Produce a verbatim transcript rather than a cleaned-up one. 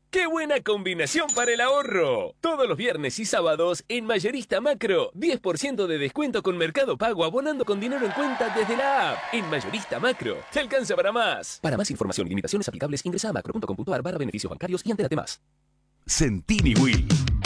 ¡Qué buena combinación para el ahorro! Todos los viernes y sábados en Mayorista Macro, diez por ciento de descuento con Mercado Pago abonando con dinero en cuenta desde la app. En Mayorista Macro, te alcanza para más. Para más información y limitaciones aplicables, ingresa a macro punto com punto ar barra beneficios bancarios y entérate más. Centini Will.